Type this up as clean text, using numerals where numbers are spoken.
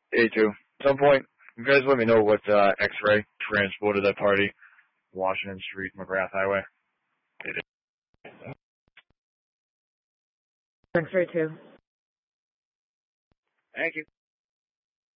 A2. At some point, you guys let me know what X-Ray transported that party, Washington Street, McGrath Highway. X-Ray 2. Thank you.